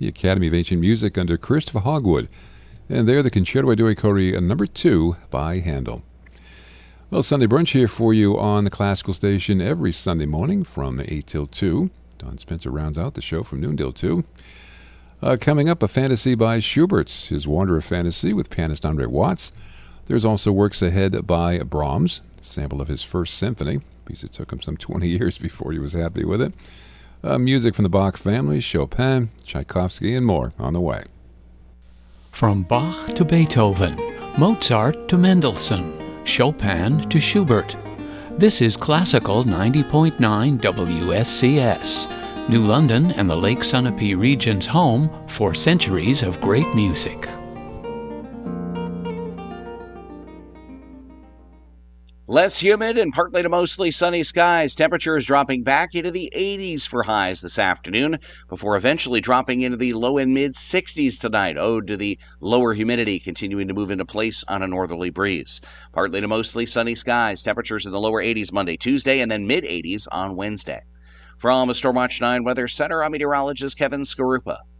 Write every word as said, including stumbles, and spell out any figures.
the Academy of Ancient Music under Christopher Hogwood. And there, the Concerto e Due Cori number two by Handel. Well, Sunday Brunch here for you on the Classical Station every Sunday morning from eight till two. Don Spencer rounds out the show from noon till two. Uh, coming up, a fantasy by Schubert, his Wanderer Fantasy with pianist Andre Watts. There's also works ahead by Brahms, a sample of his first symphony, because it took him some twenty years before he was happy with it. Uh, music from the Bach family, Chopin, Tchaikovsky, and more on the way. From Bach to Beethoven, Mozart to Mendelssohn, Chopin to Schubert. This is Classical ninety point nine W S C S, New London and the Lake Sunapee region's home for centuries of great music. Less humid and partly to mostly sunny skies. Temperatures dropping back into the eighties for highs this afternoon before eventually dropping into the low and mid sixties tonight, owed to the lower humidity continuing to move into place on a northerly breeze. Partly to mostly sunny skies. Temperatures in the lower eighties Monday, Tuesday, and then mid eighties on Wednesday. From a Stormwatch nine Weather Center, I'm meteorologist Kevin Skarupa.